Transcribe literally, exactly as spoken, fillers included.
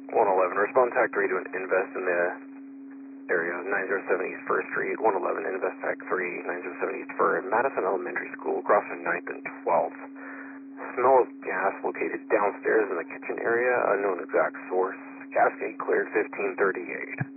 one eleven, respond TAC three to an invest in the area, nine oh seven East first Street, one eleven, invest TAC three, nine oh seven East first, Madison Elementary School, crossing ninth and twelfth. Smell of gas located downstairs in the kitchen area, unknown exact source. Cascade cleared fifteen thirty-eight.